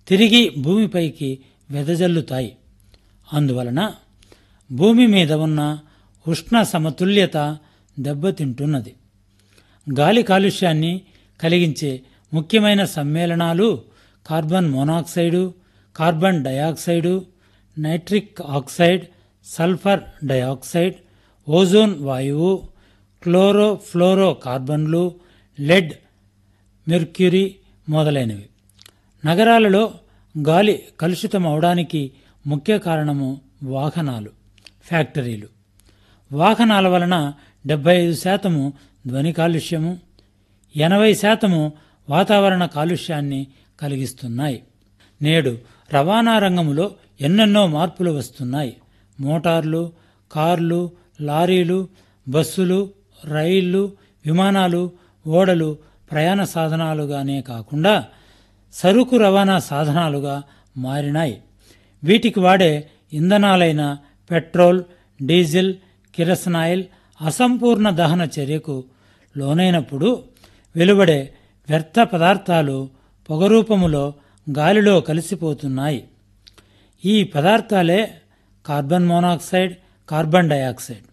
తిరిగి భూమిపైకి వెదజల్లుతాయి. అందువలన భూమి మీద ఉన్న ఉష్ణ సమతుల్యత దెబ్బతింటున్నది. గాలి కాలుష్యాన్ని కలిగించే ముఖ్యమైన సమ్మేళనాలు carbon monoxide, carbon dioxide, nitric oxide, sulphur dioxide, ozone వాయువు, క్లోరో ఫ్లోరో కార్బన్లు, లెడ్, మెర్క్యూరీ మొదలైనవి. నగరాలలో గాలి కలుషితమవడానికి ముఖ్య కారణము వాహనాలు, ఫ్యాక్టరీలు. వాహనాల వలన 75% ధ్వని కాలుష్యము, 80% వాతావరణ కాలుష్యాన్ని కలిగిస్తున్నాయి. నేడు రవాణా రంగంలో ఎన్నెన్నో మార్పులు వస్తున్నాయి. మోటార్లు, కార్లు, లారీలు, బస్సులు, రైళ్లు, విమానాలు, ఓడలు ప్రయాణ సాధనాలుగానే కాకుండా సరుకు రవాణా సాధనాలుగా మారినాయి. వీటికి వాడే ఇంధనాలైన పెట్రోల్, డీజిల్, కిరసనాయిల్ అసంపూర్ణ దహన చర్యకు లోనైనప్పుడు వెలువడే వ్యర్థ పదార్థాలు పొగరూపములో గాలిలో కలిసిపోతున్నాయి. ఈ పదార్థాలే కార్బన్ మోనాక్సైడ్, కార్బన్ డయాక్సైడ్.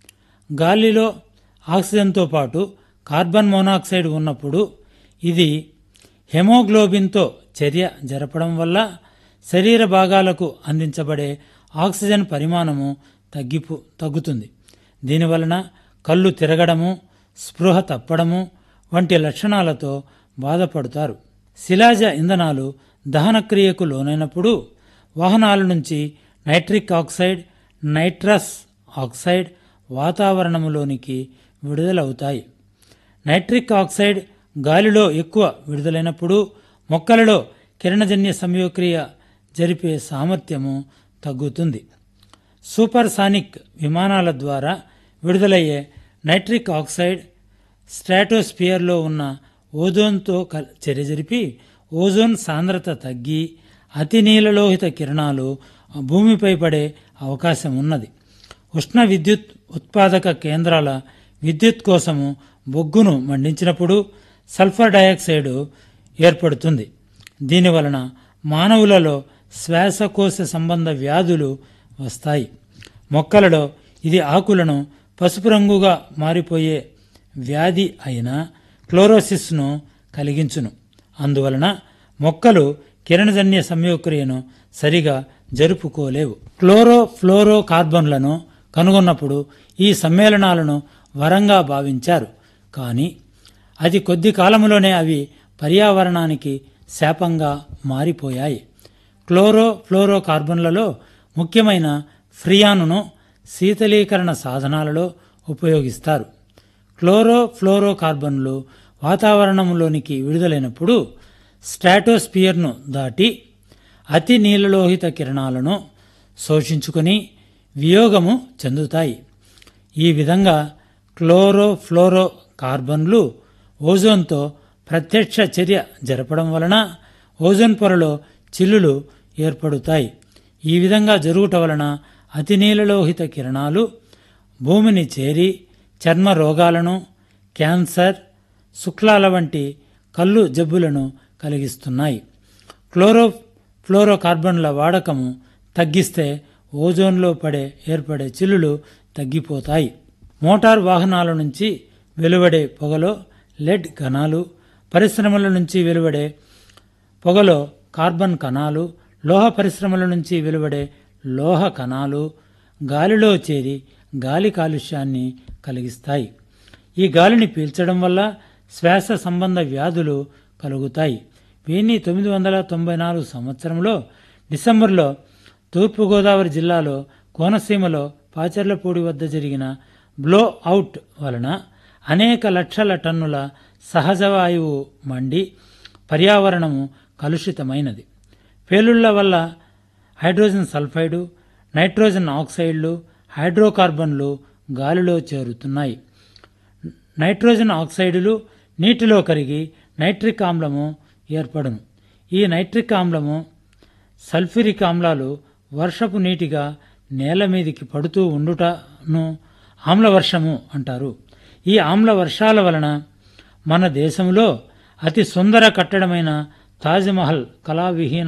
గాలిలో ఆక్సిజన్తో పాటు కార్బన్ మోనాక్సైడ్ ఉన్నప్పుడు ఇది హెమోగ్లోబిన్తో చర్య జరపడం వల్ల శరీర భాగాలకు అందించబడే ఆక్సిజన్ పరిమాణము తగ్గుతుంది. దీనివలన కళ్ళు తిరగడము, స్పృహ తప్పడము వంటి లక్షణాలతో బాధపడతారు. శిలాజ ఇంధనాలు దహనక్రియకు లోనైనప్పుడు వాహనాల నుంచి nitric oxide, nitrous oxide వాతావరణంలోనికి విడుదలవుతాయి. Nitric oxide గాలిలో ఎక్కువ విడుదలైనప్పుడు మొక్కలలో కిరణజన్య సంయోక్రియ జరిపే సామర్థ్యము తగ్గుతుంది. సూపర్సానిక్ విమానాల ద్వారా విడుదలయ్యే నైట్రిక్ ఆక్సైడ్ స్ట్రాటోస్ఫియర్లో ఉన్న ఓజోన్తో చర్య జరిపి ఓజోన్ సాంద్రత తగ్గి అతి నీలలోహిత కిరణాలు భూమిపై పడే అవకాశం ఉన్నది. ఉష్ణ విద్యుత్ ఉత్పాదక కేంద్రాల విద్యుత్ కోసము బొగ్గును మండించినప్పుడు సల్ఫర్ డయాక్సైడ్ ఏర్పడుతుంది. దీనివలన మానవులలో శ్వాసకోశ సంబంధ వ్యాధులు వస్తాయి. మొక్కలలో ఇది ఆకులను పసుపు రంగుగా మారిపోయే వ్యాధి అయిన క్లోరోసిస్ను కలిగించును. అందువలన మొక్కలు కిరణజన్య సంయోక్రియను సరిగా జరుపుకోలేవు. క్లోరో ఫ్లోరో కార్బన్లను కనుగొన్నప్పుడు ఈ సమ్మేళనాలను వరంగా భావించారు. కానీ అతి కొద్ది కాలంలోనే అవి పర్యావరణానికి శాపంగా మారిపోయాయి. క్లోరో ఫ్లోరో కార్బన్లలో ముఖ్యమైన ఫ్రియానును శీతలీకరణ సాధనాలలో ఉపయోగిస్తారు. క్లోరో ఫ్లోరో కార్బన్లు వాతావరణంలోనికి విడుదలైనప్పుడు స్ట్రాటోస్ఫియర్ను దాటి అతి నీలలోహిత కిరణాలను శోషించుకుని వియోగము చెందుతాయి. ఈ విధంగా క్లోరో ఫ్లోరో కార్బన్లు ఓజోన్తో ప్రత్యక్ష చర్య జరపడం వలన ఓజోన్ పొరలో చిల్లులు ఏర్పడుతాయి. ఈ విధంగా జరుగుట వలన అతి నీలలోహిత కిరణాలు భూమిని చేరి చర్మ రోగాలను, క్యాన్సర్, శుక్లాల వంటి కళ్ళు జబ్బులను కలిగిస్తున్నాయి. క్లోరో ఫ్లోరో కార్బన్ల వాడకము తగ్గిస్తే ఓజోన్లో ఏర్పడే చిల్లులు తగ్గిపోతాయి. మోటార్ వాహనాల నుంచి వెలువడే పొగలో లెడ్ కణాలు, పరిశ్రమల నుంచి వెలువడే పొగలో కార్బన్ కణాలు, లోహ పరిశ్రమల నుంచి వెలువడే లోహ కణాలు గాలిలో చేరి గాలి కాలుష్యాన్ని కలిగిస్తాయి. ఈ గాలిని పీల్చడం వల్ల శ్వాస సంబంధ వ్యాధులు కలుగుతాయి. 1994 సంవత్సరంలో డిసెంబర్లో తూర్పుగోదావరి జిల్లాలో కోనసీమలో పాచర్లపూడి వద్ద జరిగిన బ్లో అవుట్ వలన అనేక లక్షల టన్నుల సహజ వాయువు మండి పర్యావరణము కలుషితమైనది. పేలుళ్ల వల్ల హైడ్రోజన్ సల్ఫైడు, నైట్రోజన్ ఆక్సైడ్లు, హైడ్రోకార్బన్లు గాలిలో చేరుతున్నాయి. నైట్రోజన్ ఆక్సైడులు నీటిలో కరిగి నైట్రిక్ ఆమ్లము ఏర్పడును. ఈ నైట్రిక్ ఆమ్లము, సల్ఫ్యూరిక్ ఆమ్లాలు వర్షపు నీటిగా నేల మీదికి పడుతూ ఉండుటను ఆమ్లవర్షము అంటారు. ఈ ఆమ్ల వర్షాల వలన మన దేశంలో అతి సుందర కట్టడమైన తాజ్మహల్ కళావిహీన